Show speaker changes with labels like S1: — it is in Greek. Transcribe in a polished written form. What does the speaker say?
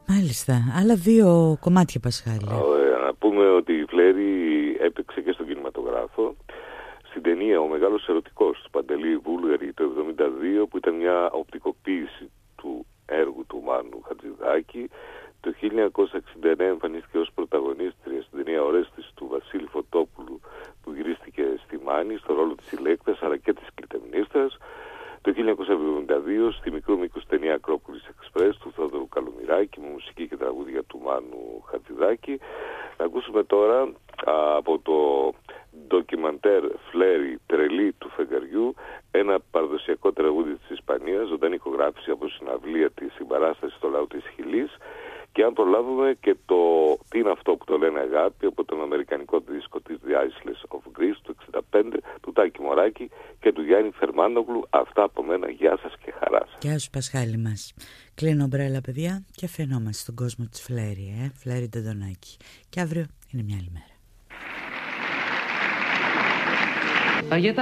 S1: Μάλιστα, άλλα δύο κομμάτια, Πασχάλη.
S2: Να πούμε ότι η Φλέρη έπαιξε και στον κινηματογράφο στην ταινία «Ο Μεγάλος Ερωτικός» του Παντελή Βούλγαρη το 1972, που ήταν μια οπτικοποίηση του έργου του Μάνου Χατζηδάκη. Το 1969 εμφανίστηκε ως πρωταγωνίστρια στην ταινία «Ορέστης» του Βασίλη Φωτόπουλου, που γυρίστηκε στη Μάνη στο ρόλο της Ηλέκτρας αλλά και της Κλητεμνίστρας. Το 1972 στη μικρού μήκους ταινία «Ακρόπολης Εξπρές» του Θόδωρου Καλομηράκη, με μουσική και τραγούδια του Μάνου Χατζηδάκη. Να ακούσουμε τώρα από το ντοκιμαντέρ «Φλέρη, τρελή του φεγγαριού» ένα παραδοσιακό τραγούδι της Ισπανίας, ζωντανή ηχογράφηση από συναυλία της συμπαράστασης στο λαό της Χιλής. Και αν προλάβουμε και το τι είναι αυτό που το λένε αγάπη, από τον αμερικανικό δίσκο της The Isles of Greece του 1965, του Τάκη Μωράκη και του Γιάννη Φερμάνογλου. Αυτά από μένα. Γεια σας και χαρά σας.
S1: Γεια σου, Πασχάλη μας. Κλείνω μπρέλα, παιδιά, και αφαινόμαστε στον κόσμο της Φλέρη, Φλέρη Νταντονάκη. Και αύριο είναι μια άλλη μέρα.